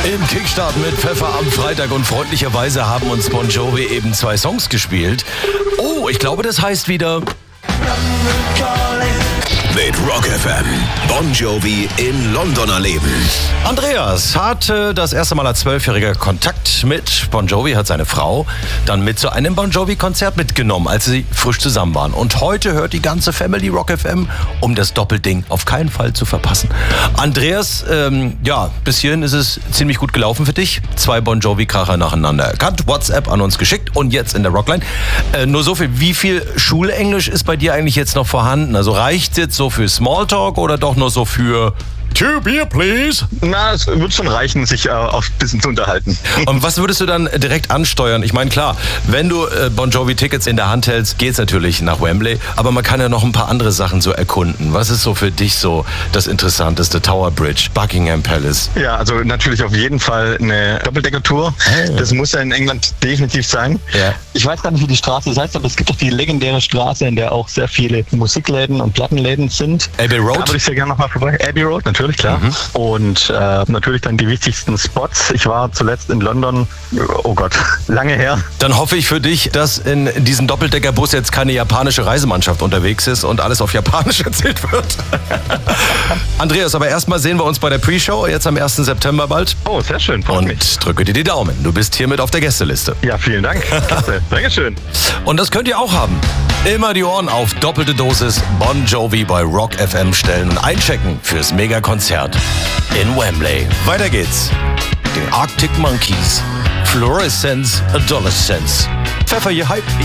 Im Kickstart mit Pfeffer am Freitag und freundlicherweise haben uns Bon Jovi eben 2 Songs gespielt. Oh, ich glaube, das heißt wieder... Mit Rock FM. Bon Jovi in London erleben. Andreas hatte das erste Mal als 12-Jähriger Kontakt mit Bon Jovi, hat seine Frau dann mit zu einem Bon Jovi-Konzert mitgenommen, als sie frisch zusammen waren. Und heute hört die ganze Family Rock FM, um das Doppelding auf keinen Fall zu verpassen. Andreas, bis hierhin ist es ziemlich gut gelaufen für dich. 2 Bon Jovi-Kracher nacheinander erkannt, WhatsApp an uns geschickt und jetzt in der Rockline. Nur so viel, wie viel Schulenglisch ist bei dir eigentlich jetzt noch vorhanden? Also reicht es jetzt so für Smalltalk oder doch nur so für 2 Beer, please? Na, es wird schon reichen, sich auch ein bisschen zu unterhalten. Und was würdest du dann direkt ansteuern? Ich meine, klar, wenn du Bon Jovi-Tickets in der Hand hältst, geht's natürlich nach Wembley. Aber man kann ja noch ein paar andere Sachen so erkunden. Was ist so für dich so das Interessanteste? Tower Bridge, Buckingham Palace? Ja, also natürlich auf jeden Fall eine Doppeldecker-Tour. Das muss ja in England definitiv sein. Ja. Ich weiß gar nicht, wie die Straße heißt, aber es gibt doch die legendäre Straße, in der auch sehr viele Musikläden und Plattenläden sind. Abbey Road? Da würde ich sehr gerne nochmal vorbei. Abbey Road, natürlich, klar. Und natürlich dann die wichtigsten Spots. Ich war zuletzt in London, oh Gott, lange her. Dann hoffe ich für dich, dass in diesem Doppeldeckerbus jetzt keine japanische Reisemannschaft unterwegs ist und alles auf Japanisch erzählt wird. Andreas, aber erstmal sehen wir uns bei der Pre-Show, jetzt am 1. September bald. Oh, sehr schön, freut mich. Und drücke dir die Daumen. Du bist hiermit auf der Gästeliste. Ja, vielen Dank. Klasse. Dankeschön. Und das könnt ihr auch haben. Immer die Ohren auf doppelte Dosis Bon Jovi bei Rock FM stellen und einchecken fürs Megakonzert in Wembley. Weiter geht's. Den Arctic Monkeys. Fluorescence Adolescence. Pfeffer, ihr Hype.